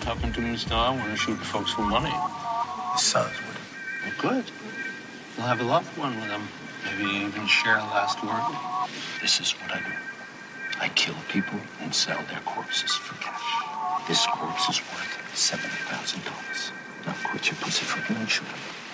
talking to me still. I want to shoot folks for money. His son's with him. Well, good. You'll have a loved one with him. Maybe even share a last word. This is what I do. I kill people and sell their corpses for cash. This corpse is worth $70,000. Now quit your pussyfooting and shoot him.